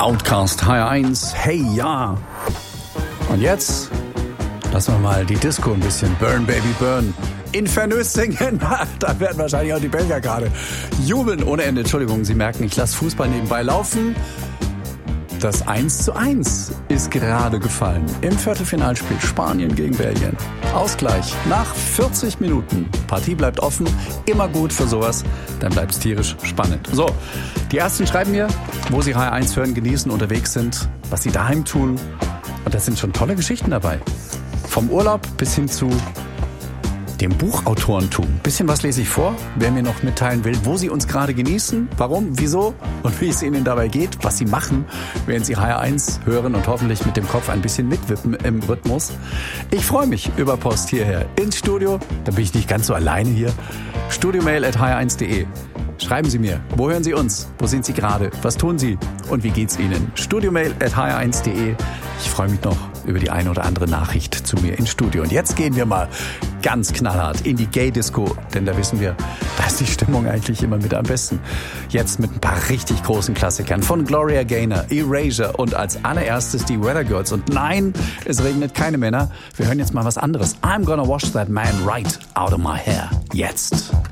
Outcast HR1, hey ja. Und jetzt lassen wir mal die Disco ein bisschen Burn Baby Burn infernös singen. Da werden wahrscheinlich auch die Belgier gerade jubeln ohne Ende. Entschuldigung, Sie merken, ich lasse Fußball nebenbei laufen. Das 1:1 ist gerade gefallen im Viertelfinalspiel Spanien gegen Belgien. Ausgleich nach 40 Minuten. Partie bleibt offen, immer gut für sowas, dann bleibt es tierisch spannend. So, die Ersten schreiben mir, wo sie HR1 hören, genießen, unterwegs sind, was sie daheim tun. Und da sind schon tolle Geschichten dabei. Vom Urlaub bis hin zu dem Buchautorentum. Bisschen was lese ich vor, wer mir noch mitteilen will, wo Sie uns gerade genießen, warum, wieso und wie es Ihnen dabei geht, was Sie machen, während Sie HR1 hören und hoffentlich mit dem Kopf ein bisschen mitwippen im Rhythmus. Ich freue mich über Post hierher ins Studio, da bin ich nicht ganz so alleine hier. studiomail@hr1.de. Schreiben Sie mir, wo hören Sie uns, wo sind Sie gerade, was tun Sie und wie geht's Ihnen? studiomail@hr1.de. Ich freue mich noch über die eine oder andere Nachricht zu mir ins Studio. Und jetzt gehen wir mal ganz knallhart in die Gay-Disco, denn da wissen wir, da ist die Stimmung eigentlich immer mit am besten. Jetzt mit ein paar richtig großen Klassikern von Gloria Gaynor, Erasure und als allererstes die Weather Girls. Und nein, es regnet keine Männer. Wir hören jetzt mal was anderes. I'm gonna wash that man right out of my hair. Jetzt.